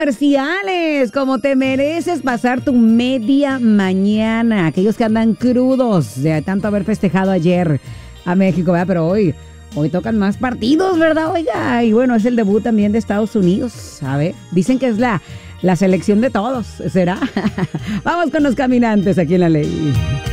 Comerciales, como te mereces pasar tu media mañana. Aquellos que andan crudos de tanto haber festejado ayer a México, ¿verdad? Pero hoy tocan más partidos, ¿verdad? Oiga, y bueno, es el debut también de Estados Unidos. A ver, dicen que es la selección de todos, ¿será? Vamos con los caminantes aquí en La Ley.